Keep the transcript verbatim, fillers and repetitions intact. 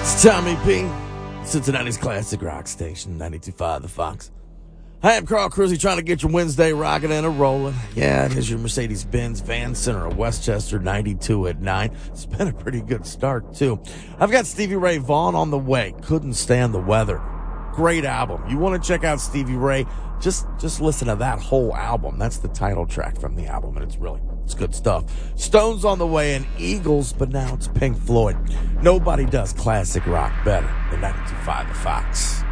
It's Tommy P. Cincinnati's classic rock station, ninety-two point five The Fox. Hi, I'm Carl Cruzy, trying to get your Wednesday rocking and a rolling. Yeah, it is your Mercedes-Benz Van Center of Westchester, ninety-two at nine. It's been a pretty good start, too. I've got Stevie Ray Vaughan on the way. Couldn't stand the weather. Great album. You want to check out Stevie Ray, just just listen to that whole album. That's the title track from the album, and it's really, it's good stuff. Stones on the way and Eagles, but now it's Pink Floyd. Nobody does classic rock better than ninety-two point five The Fox.